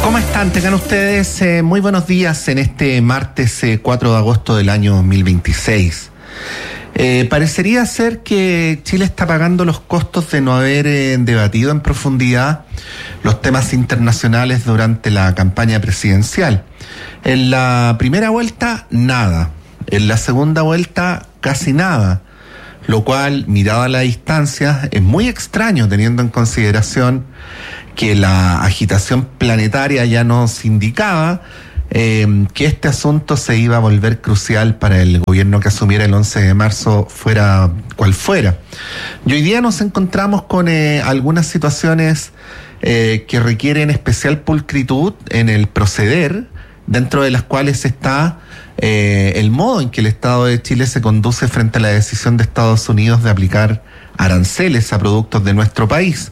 ¿Cómo están? Tengan ustedes muy buenos días en este martes 4 de agosto del año 2026. Parecería ser que Chile está pagando los costos de no haber debatido en profundidad los temas internacionales durante la campaña presidencial. En la primera vuelta, nada. En la segunda vuelta, casi nada. Lo cual, mirado a la distancia, es muy extraño teniendo en consideración que la agitación planetaria ya nos indicaba que este asunto se iba a volver crucial para el gobierno que asumiera el 11 de marzo, fuera cual fuera. Y hoy día nos encontramos con algunas situaciones que requieren especial pulcritud en el proceder, dentro de las cuales está el modo en que el Estado de Chile se conduce frente a la decisión de Estados Unidos de aplicar aranceles a productos de nuestro país.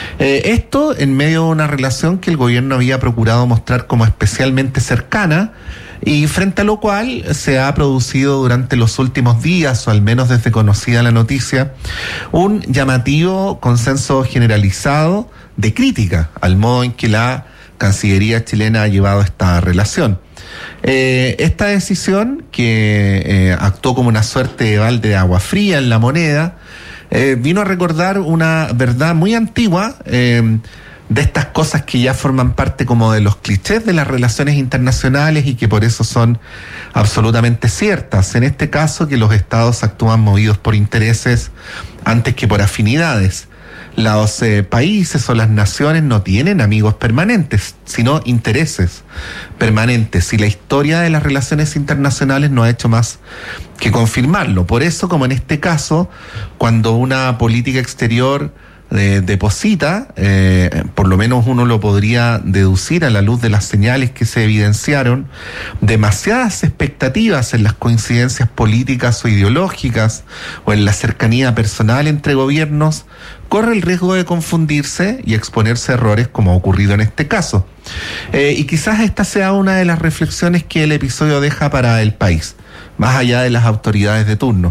Esto en medio de una relación que el gobierno había procurado mostrar como especialmente cercana y frente a lo cual se ha producido durante los últimos días, o al menos desde conocida la noticia, un llamativo consenso generalizado de crítica al modo en que la Cancillería chilena ha llevado esta relación. Esta decisión, que actuó como una suerte de balde de agua fría en la moneda, vino a recordar una verdad muy antigua de estas cosas que ya forman parte como de los clichés de las relaciones internacionales y que por eso son absolutamente ciertas. En este caso, que los estados actúan movidos por intereses antes que por afinidades. Los países o las naciones no tienen amigos permanentes, sino intereses permanentes, y la historia de las relaciones internacionales no ha hecho más que confirmarlo. Por eso, como en este caso, cuando una política exterior deposita, por lo menos uno lo podría deducir a la luz de las señales que se evidenciaron, demasiadas expectativas en las coincidencias políticas o ideológicas o en la cercanía personal entre gobiernos, corre el riesgo de confundirse y exponerse a errores como ha ocurrido en este caso. Y quizás esta sea una de las reflexiones que el episodio deja para el país, más allá de las autoridades de turno.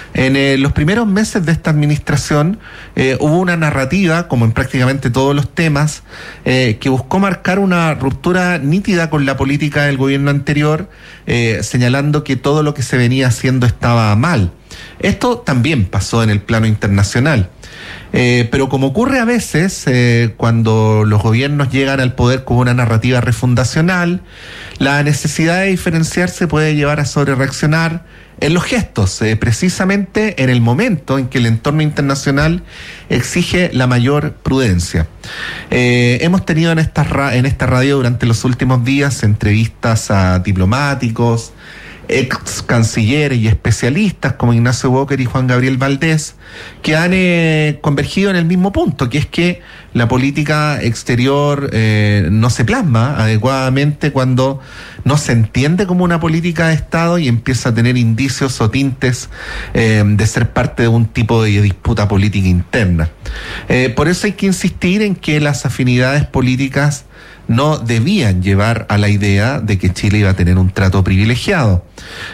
En los primeros meses de esta administración hubo una narrativa, como en prácticamente todos los temas, que buscó marcar una ruptura nítida con la política del gobierno anterior, señalando que todo lo que se venía haciendo estaba mal. Esto también pasó en el plano internacional. Pero como ocurre a veces cuando los gobiernos llegan al poder con una narrativa refundacional, la necesidad de diferenciarse puede llevar a sobrereaccionar en los gestos, precisamente en el momento en que el entorno internacional exige la mayor prudencia. Hemos tenido en esta radio durante los últimos días entrevistas a diplomáticos, ex cancilleres y especialistas como Ignacio Walker y Juan Gabriel Valdés, que han convergido en el mismo punto, que es que la política exterior no se plasma adecuadamente cuando no se entiende como una política de Estado y empieza a tener indicios o tintes de ser parte de un tipo de disputa política interna. Por eso hay que insistir en que las afinidades políticas no debían llevar a la idea de que Chile iba a tener un trato privilegiado.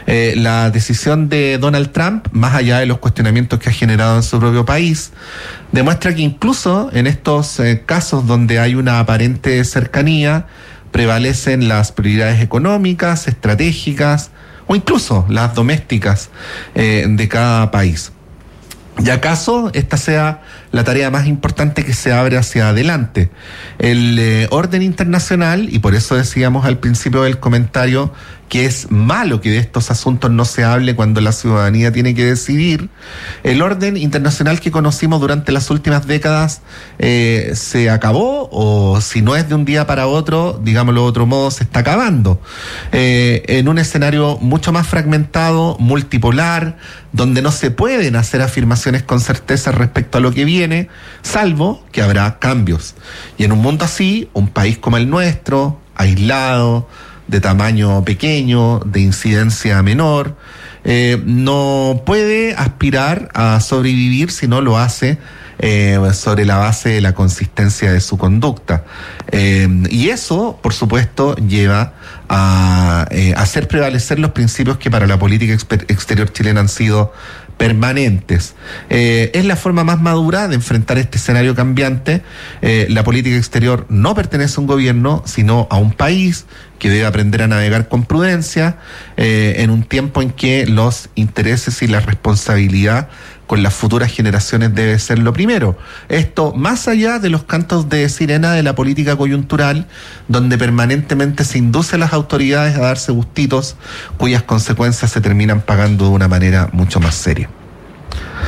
La decisión de Donald Trump, más allá de los cuestionamientos que ha generado en su propio país, demuestra que incluso en estos casos donde hay una aparente cercanía, prevalecen las prioridades económicas, estratégicas o incluso las domésticas de cada país. ¿Y acaso esta sea la tarea más importante que se abre hacia adelante? El orden internacional, y por eso decíamos al principio del comentario que es malo que de estos asuntos no se hable cuando la ciudadanía tiene que decidir, el orden internacional que conocimos durante las últimas décadas se acabó, o si no es de un día para otro, digámoslo de otro modo, se está acabando. En un escenario mucho más fragmentado, multipolar, donde no se pueden hacer afirmaciones con certeza respecto a lo que viene, salvo que habrá cambios. Y en un mundo así, un país como el nuestro, aislado, de tamaño pequeño, de incidencia menor, no puede aspirar a sobrevivir si no lo hace sobre la base de la consistencia de su conducta. Y eso, por supuesto, lleva a hacer prevalecer los principios que para la política exterior chilena han sido permanentes. Es la forma más madura de enfrentar este escenario cambiante. La política exterior no pertenece a un gobierno, sino a un país que debe aprender a navegar con prudencia en un tiempo en que los intereses y la responsabilidad con las futuras generaciones debe ser lo primero. Esto más allá de los cantos de sirena de la política coyuntural, donde permanentemente se induce a las autoridades a darse gustitos cuyas consecuencias se terminan pagando de una manera mucho más seria.